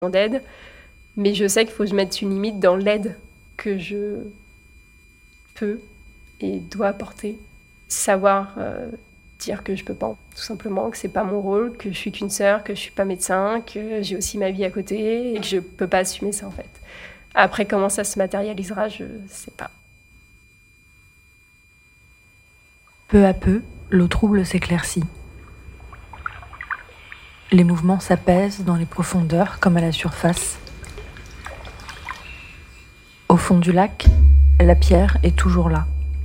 d'aide, mais je sais qu'il faut que je mette une limite dans l'aide que je peux et dois apporter. Savoir dire que je peux pas, tout simplement, que c'est pas mon rôle, que je suis qu'une sœur, que je suis pas médecin, que j'ai aussi ma vie à côté et que je peux pas assumer ça en fait. Après, comment ça se matérialisera, je sais pas. Peu à peu, l'eau trouble s'éclaircit. Les mouvements s'apaisent dans les profondeurs comme à la surface. Au fond du lac, la pierre est toujours là.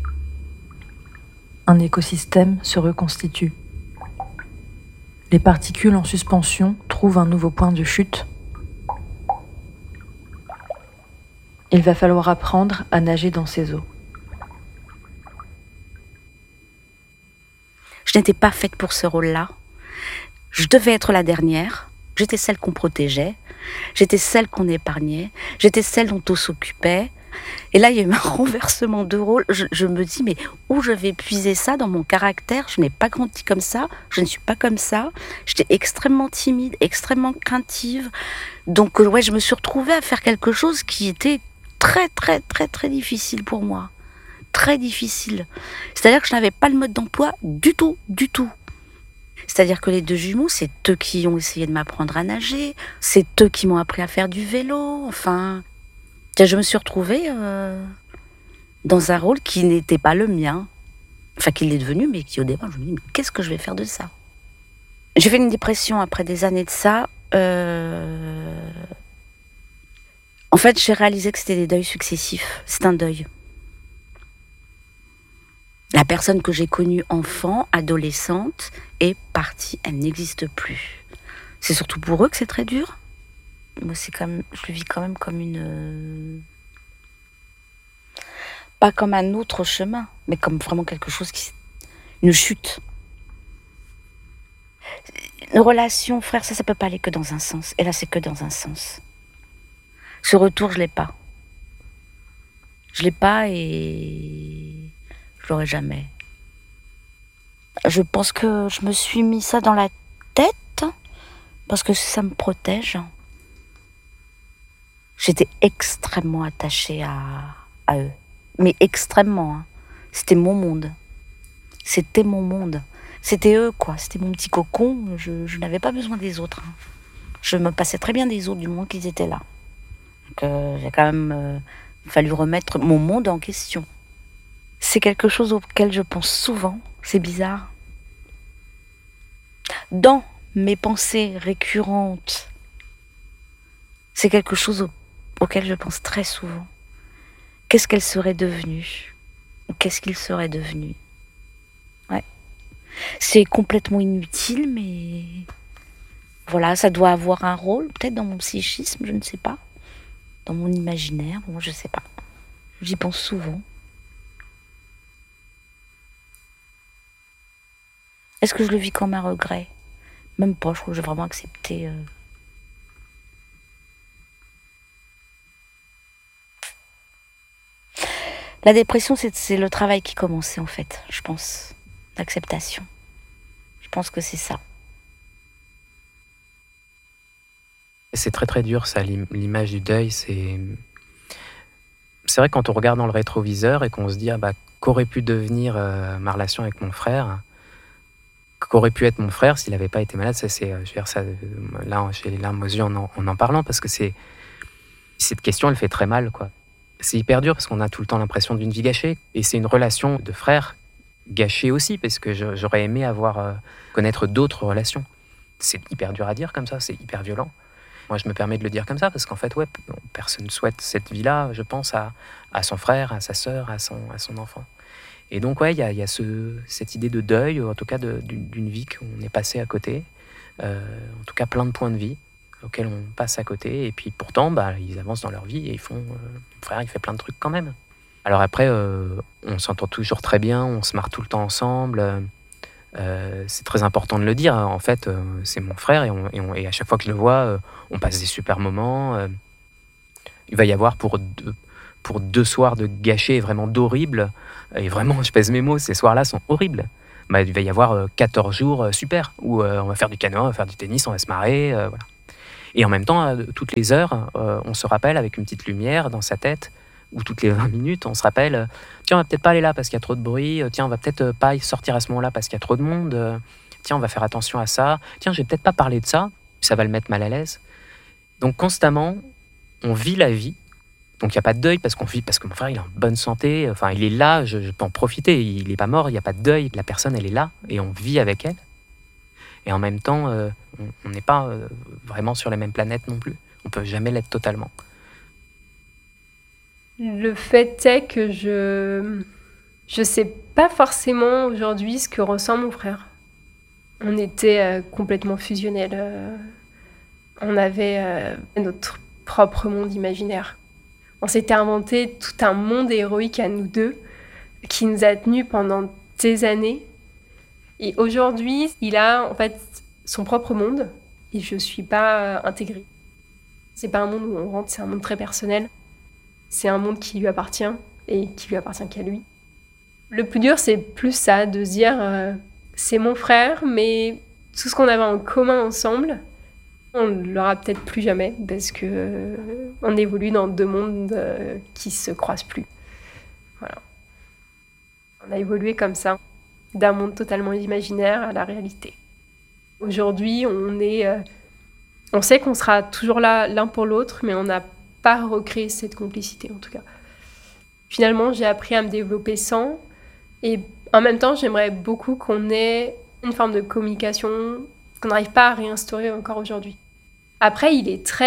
Un écosystème se reconstitue. Les particules en suspension trouvent un nouveau point de chute. Il va falloir apprendre à nager dans ces eaux. Je n'étais pas faite pour ce rôle-là. Je devais être la dernière. J'étais celle qu'on protégeait. J'étais celle qu'on épargnait. J'étais celle dont on s'occupait. Et là, il y a eu un renversement de rôle. Je me dis, mais où je vais puiser ça dans mon caractère ? Je n'ai pas grandi comme ça. Je ne suis pas comme ça. J'étais extrêmement timide, extrêmement craintive. Donc, ouais, je me suis retrouvée à faire quelque chose qui était très, très, très, très difficile pour moi. Très difficile. C'est-à-dire que je n'avais pas le mode d'emploi du tout, du tout. C'est-à-dire que les deux jumeaux, c'est eux qui ont essayé de m'apprendre à nager, c'est eux qui m'ont appris à faire du vélo, enfin... Je me suis retrouvée dans un rôle qui n'était pas le mien. Enfin, qui l'est devenu, mais qui au départ, je me dis, mais qu'est-ce que je vais faire de ça ? J'ai fait une dépression après des années de ça. En fait, j'ai réalisé que c'était des deuils successifs. C'est un deuil. La personne que j'ai connue enfant, adolescente, est partie. Elle n'existe plus. C'est surtout pour eux que c'est très dur. Moi, je le vis quand même comme une... Pas comme un autre chemin, mais comme vraiment quelque chose une chute. Une relation, frère, ça peut pas aller que dans un sens. Et là, c'est que dans un sens. Ce retour, je l'ai pas. Je l'ai pas et... je l'aurai jamais. Je pense que je me suis mis ça dans la tête parce que ça me protège. J'étais extrêmement attachée à eux. Mais extrêmement. Hein. C'était mon monde. C'était mon monde. C'était eux, quoi. C'était mon petit cocon. Je n'avais pas besoin des autres. Hein. Je me passais très bien des autres du moment qu'ils étaient là. Donc, j'ai quand même fallu remettre mon monde en question. C'est quelque chose auquel je pense souvent. C'est bizarre. Dans mes pensées récurrentes, c'est quelque chose auquel je pense très souvent. Qu'est-ce qu'elle serait devenue ? Ou qu'est-ce qu'il serait devenu ? Ouais. C'est complètement inutile, mais... Voilà, ça doit avoir un rôle, peut-être dans mon psychisme, je ne sais pas. Dans mon imaginaire, bon, je ne sais pas. J'y pense souvent. Est-ce que je le vis comme un regret ? Même pas, je crois que j'ai vraiment accepté... La dépression, c'est le travail qui commençait, en fait, je pense. L'acceptation. Je pense que c'est ça. C'est très très dur, ça, l'image du deuil. C'est vrai que quand on regarde dans le rétroviseur et qu'on se dit, qu'aurait pu devenir ma relation avec mon frère, qu'aurait pu être mon frère s'il n'avait pas été malade, ça, c'est, je veux dire, ça, là, j'ai les larmes aux yeux en parlant, parce que cette question, elle fait très mal, quoi. C'est hyper dur parce qu'on a tout le temps l'impression d'une vie gâchée. Et c'est une relation de frère gâchée aussi, parce que j'aurais aimé connaître d'autres relations. C'est hyper dur à dire comme ça, c'est hyper violent. Moi, je me permets de le dire comme ça, parce qu'en fait, ouais, personne ne souhaite cette vie-là, je pense, à son frère, à sa sœur, à son enfant. Et donc, ouais, il y a cette idée de deuil, ou en tout cas d'une vie qu'on est passé à côté. En tout cas, plein de points de vie auxquels on passe à côté, et puis pourtant, ils avancent dans leur vie et ils font... mon frère, il fait plein de trucs quand même. Alors après, on s'entend toujours très bien, on se marre tout le temps ensemble, c'est très important de le dire, en fait, c'est mon frère, et à chaque fois que je le vois, on passe des super moments. Il va y avoir pour 2 soirs de gâchés vraiment d'horribles, et vraiment, je pèse mes mots, ces soirs-là sont horribles. Il va y avoir 14 jours super, où on va faire du canoë, on va faire du tennis, on va se marrer, voilà. Et en même temps, toutes les heures, on se rappelle avec une petite lumière dans sa tête, ou toutes les 20 minutes, on se rappelle, tiens, on va peut-être pas aller là parce qu'il y a trop de bruit, tiens, on va peut-être pas y sortir à ce moment-là parce qu'il y a trop de monde, tiens, on va faire attention à ça, tiens, je vais peut-être pas parler de ça, ça va le mettre mal à l'aise. Donc constamment, on vit la vie. Donc il n'y a pas de deuil parce que mon frère il est en bonne santé, enfin il est là, je peux en profiter, il n'est pas mort, il n'y a pas de deuil, la personne elle est là et on vit avec elle. Et en même temps, on n'est pas vraiment sur la même planète non plus. On ne peut jamais l'être totalement. Le fait est que je sais pas forcément aujourd'hui ce que ressent mon frère. On était complètement fusionnels. On avait notre propre monde imaginaire. On s'était inventé tout un monde héroïque à nous deux qui nous a tenus pendant des années. Et aujourd'hui, il a en fait son propre monde et je suis pas intégrée. C'est pas un monde où on rentre, c'est un monde très personnel. C'est un monde qui lui appartient et qui lui appartient qu'à lui. Le plus dur, c'est plus ça, de se dire c'est mon frère, mais tout ce qu'on avait en commun ensemble, on ne l'aura peut-être plus jamais parce que on évolue dans deux mondes qui se croisent plus. Voilà. On a évolué comme ça, d'un monde totalement imaginaire à la réalité. Aujourd'hui, on sait qu'on sera toujours là l'un pour l'autre, mais on n'a pas recréé cette complicité en tout cas. Finalement, j'ai appris à me développer sans, et en même temps, j'aimerais beaucoup qu'on ait une forme de communication qu'on n'arrive pas à réinstaurer encore aujourd'hui. Après, il est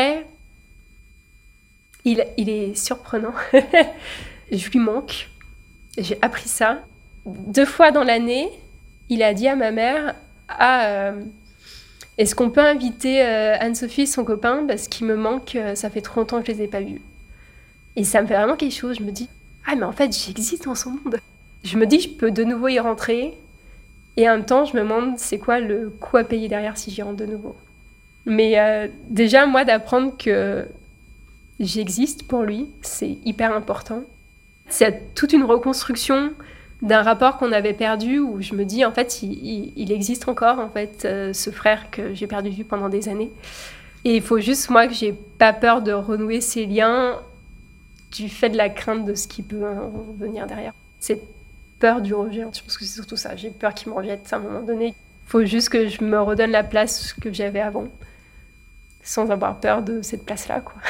surprenant. Je lui manque. J'ai appris ça. 2 fois dans l'année, il a dit à ma mère est-ce qu'on peut inviter Anne-Sophie et son copain parce qu'il me manque, ça fait trop longtemps que je les ai pas vus. Et ça me fait vraiment quelque chose. Je me dis mais en fait, j'existe dans son monde. Je me dis je peux de nouveau y rentrer. Et en même temps, je me demande c'est quoi le coût à payer derrière si j'y rentre de nouveau. Mais déjà, moi, d'apprendre que j'existe pour lui, c'est hyper important. C'est toute une reconstruction d'un rapport qu'on avait perdu où je me dis, en fait, il existe encore, en fait, ce frère que j'ai perdu de vue pendant des années. Et il faut juste, moi, que j'ai pas peur de renouer ces liens du fait de la crainte de ce qui peut venir derrière. Cette peur du rejet, je pense que c'est surtout ça. J'ai peur qu'il me rejette à un moment donné. Il faut juste que je me redonne la place que j'avais avant, sans avoir peur de cette place-là, quoi.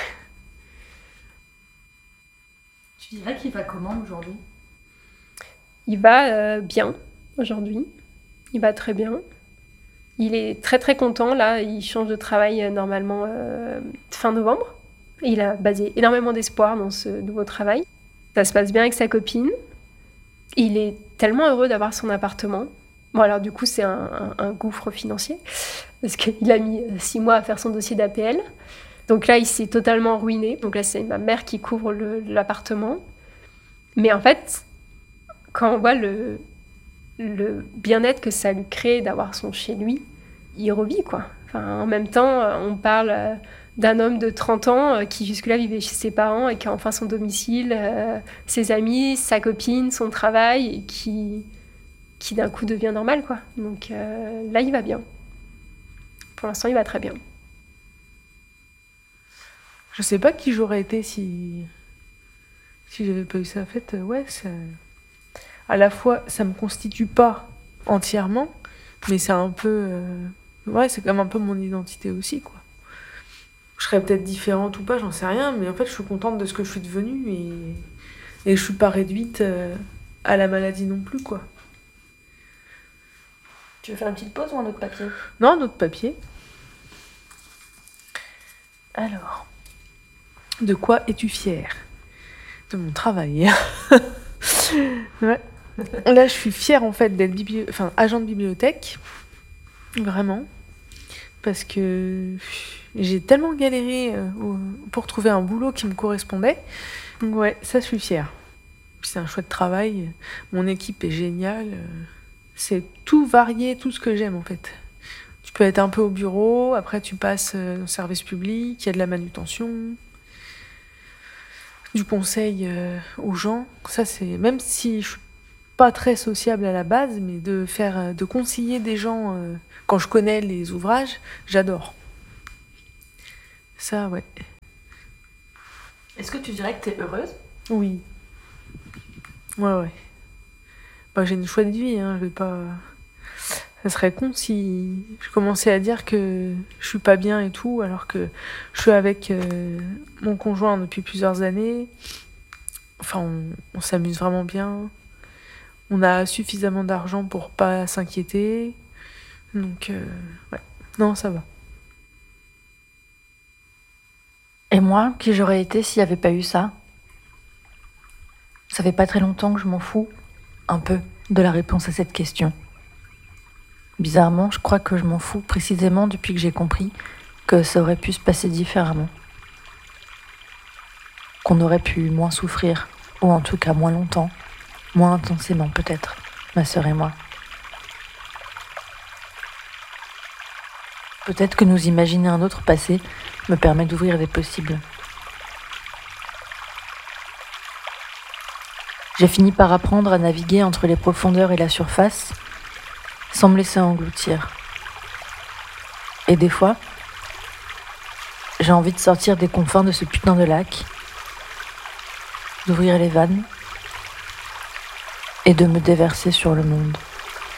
Tu dirais qu'il va comment aujourd'hui ? Il va bien aujourd'hui. Il va très bien. Il est très très content. Là, il change de travail normalement fin novembre. Il a basé énormément d'espoir dans ce nouveau travail. Ça se passe bien avec sa copine. Il est tellement heureux d'avoir son appartement. Bon, alors du coup, c'est un gouffre financier parce qu'il a mis 6 mois à faire son dossier d'APL. Donc là, il s'est totalement ruiné. Donc là, c'est ma mère qui couvre l'appartement. Mais en fait, quand on voit le bien-être que ça lui crée d'avoir son chez lui, il revit, quoi. Enfin, en même temps, on parle d'un homme de 30 ans qui jusque-là vivait chez ses parents et qui a enfin son domicile, ses amis, sa copine, son travail, et qui d'un coup devient normal, quoi. Donc là, il va bien. Pour l'instant, il va très bien. Je sais pas qui j'aurais été si j'avais pas eu ça. En fait, ouais, ça... à la fois, ça me constitue pas entièrement, mais c'est un peu... ouais, c'est comme un peu mon identité aussi, quoi. Je serais peut-être différente ou pas, j'en sais rien, mais en fait, je suis contente de ce que je suis devenue et je suis pas réduite à la maladie non plus, quoi. Tu veux faire une petite pause ou un autre papier ? Non, un autre papier. Alors, de quoi es-tu fière ? De mon travail. Ouais. Là, je suis fière en fait d'être agent de bibliothèque, vraiment, parce que j'ai tellement galéré pour trouver un boulot qui me correspondait. Donc ouais, ça, je suis fière. Puis c'est un chouette travail. Mon équipe est géniale. C'est tout varié, tout ce que j'aime en fait. Tu peux être un peu au bureau, après tu passes au service public, il y a de la manutention, du conseil aux gens. Ça, c'est, même si je suis pas très sociable à la base, mais de conseiller des gens quand je connais les ouvrages, j'adore. Ça, ouais. Est-ce que tu dirais que t'es heureuse? Oui. Ouais. Bah, j'ai une chouette vie, hein, je vais pas... Ça serait con si je commençais à dire que je suis pas bien et tout, alors que je suis avec mon conjoint depuis plusieurs années. Enfin, on s'amuse vraiment bien. On a suffisamment d'argent pour pas s'inquiéter. Donc, ouais. Non, ça va. Et moi, qui j'aurais été s'il n'y avait pas eu ça? Ça fait pas très longtemps que je m'en fous, un peu, de la réponse à cette question. Bizarrement, je crois que je m'en fous précisément depuis que j'ai compris que ça aurait pu se passer différemment. Qu'on aurait pu moins souffrir, ou en tout cas moins longtemps, moins intensément peut-être, ma sœur et moi. Peut-être que nous imaginer un autre passé me permet d'ouvrir des possibles. J'ai fini par apprendre à naviguer entre les profondeurs et la surface, sans me laisser engloutir. Et des fois, j'ai envie de sortir des confins de ce putain de lac, d'ouvrir les vannes et de me déverser sur le monde.